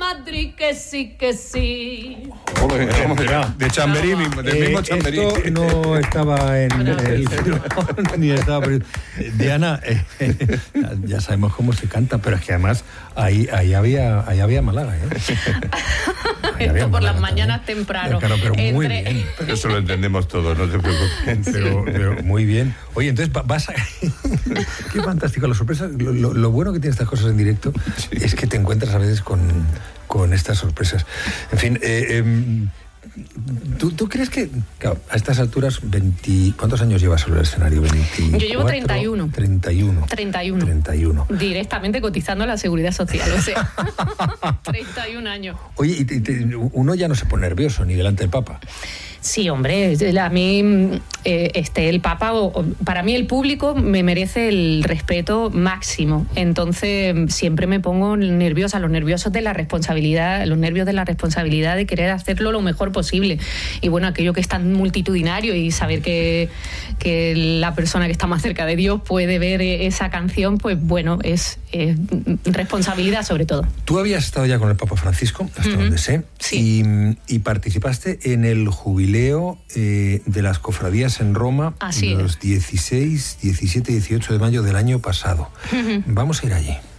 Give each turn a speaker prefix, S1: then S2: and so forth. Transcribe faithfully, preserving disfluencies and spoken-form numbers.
S1: Madrid, que sí, que sí.
S2: Joder, de Chamberí mismo, del
S3: Eh,
S2: mismo Chamberí.
S3: Esto no estaba en
S1: Bueno,
S3: el ni estaba. Diana, eh, ya sabemos cómo se canta, pero es que además ahí, ahí había, ahí había Málaga, ¿eh? Ahí había
S1: Esto por las
S3: Málaga
S1: mañanas
S3: también.
S1: temprano.
S3: Claro, pero muy
S1: Entre-
S3: bien.
S2: Eso lo entendemos todos, no te preocupes.
S3: Pero, pero muy bien. Oye, entonces va- vas a... Qué fantástico. La sorpresa, lo, lo- lo bueno que tiene estas cosas en directo es que te encuentras a veces con, con estas sorpresas. En fin, eh, eh, ¿tú, ¿tú crees que claro, a estas alturas, veinte, ¿cuántos años llevas sobre el escenario? veinticuatro,
S1: Yo llevo treinta y uno.
S3: treinta y uno.
S1: treinta y uno.
S3: treinta y uno.
S1: Directamente cotizando a la Seguridad Social, o sea, treinta y un años.
S3: Oye, y te- te- uno ya no se pone nervioso ni delante del Papa.
S1: Sí, hombre, a mí eh, este, el Papa, o, o, para mí el público me merece el respeto máximo. Entonces siempre me pongo nerviosa, los nerviosos de la responsabilidad, los nervios de la responsabilidad de querer hacerlo lo mejor posible. Y bueno, aquello que es tan multitudinario y saber que, que la persona que está más cerca de Dios puede ver esa canción, pues bueno, es, es responsabilidad sobre todo.
S3: Tú habías estado ya con el Papa Francisco, hasta
S1: Ujú.
S3: donde sé,
S1: Sí.
S3: y, y participaste en el jubileo eh, de las cofradías en Roma
S1: Así
S3: los
S1: es.
S3: dieciséis, diecisiete y dieciocho de mayo del año pasado.
S1: Ujú.
S3: Vamos a ir allí.